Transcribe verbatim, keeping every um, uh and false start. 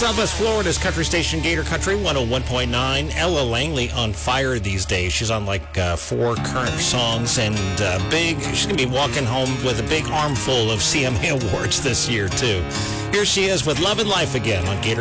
Southwest Florida's country station, Gator Country one oh one point nine. Ella Langley on fire these days. She's on like uh, four current songs and uh, big. She's going to be walking home with a big armful of C M A awards this year, too. Here she is with Love and Life again on Gator